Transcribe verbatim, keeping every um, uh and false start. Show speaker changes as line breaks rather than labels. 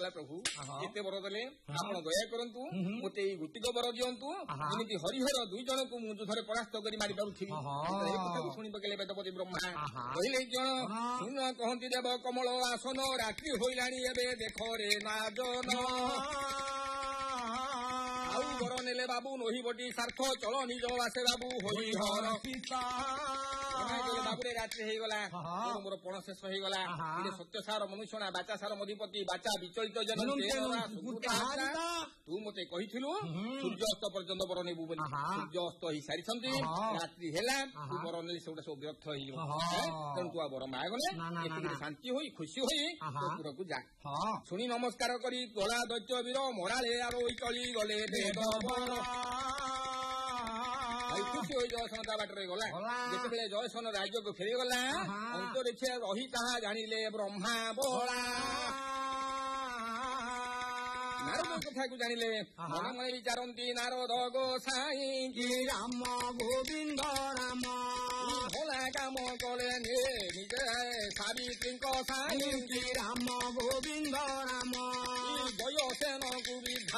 ପ୍ରଭୁ ଏତେ ବର ଦେଲେ ଆପଣ ଦୟା କରନ୍ତୁ ମୋତେ ଏଇ ଗୋଟିକ ବର ଦିଅନ୍ତୁ ଯେମିତି ହରିହର ଦୁଇ ଜଣଙ୍କୁ ମୁଁ ଯୁଦ୍ଧରେ ପରାସ୍ତ କରି ମାରି ପାରୁଥିବି। ଏ କଥାକୁ ଶୁଣି ପକେଇଲେ ବେଦପତି ବ୍ରହ୍ମା କହିଲେ ଜଣ ଶୁଣ କହନ୍ତି ଦେବ କମଳ ଆସନ ରାତ୍ରି ହୋଇଲାଣି ଏବେ ଦେଖରେ ନାଜନ ଆଉ ବର ନେଲେ ବାବୁ ନହିବଟି ସାର୍ଥ ଚଳ ନିଜ ଆସେ ବାବୁ ହରିହର ବାବୁରେ ରାତ୍ରି ହେଇଗଲା ମୋର ପଣ ଶେଷ ହେଇଗଲା ସତ୍ୟସାର ମନୁଷ୍ୟଣା ବାଚା ସାର ମଧିପତି ବାଚା ବିଚଳିତ ଜନ ତୁ ମତେ କହିଥିଲୁ ସୂର୍ଯ୍ୟାସ୍ତ ପର୍ଯ୍ୟନ୍ତ ବର ନେବୁ ବୋଲି ସୂର୍ଯ୍ୟାସ୍ତ ହେଇସାରିଛନ୍ତି ରାତ୍ରି ହେଲା ତୁ ବର ନେଲି ସେଗୁଡା ସବୁ ବ୍ୟର୍ଥ ହେଇଯିବ ତେଣୁ ତୁ ଆଉ ବର ମାଗଲେ ଏତିକି ଶାନ୍ତି ହୋଇ ଖୁସି ହୋଇ ପୁରକୁ ଯା। ଶୁଣି ନମସ୍କାର କରି ଗଲା ଦୈତ୍ୟ ବୀର ମରାଳେ ଆଉ ଚଳି ଗଲେ ଖୁସି ହୋଇ ଜୟସନ ତା ବାଟରେ ଗଲା। ଯେତେବେଳେ ଜୟସନ ରାଜ୍ୟକୁ ଫେରିଗଲା ଅନ୍ତରୀକ୍ଷ ରହି ତାହା ଜାଣିଲେ ବ୍ରହ୍ମା ବଳା ନାରଦ କଥାକୁ ଜାଣିଲେ ମନେ ମନେ ବିଚାରନ୍ତି ନାରଦ ଗୋସାଇଁ ରାମ ଗୋବିନ୍ଦ ରାମ ଭୋଲା କାମ କଲେ ନିଜେ ସାବିତ୍ରୀଙ୍କ ସାଇଁ ରାମ ଗୋବିନ୍ଦ ରାମ ଜୟସେନକୁ ବିଧା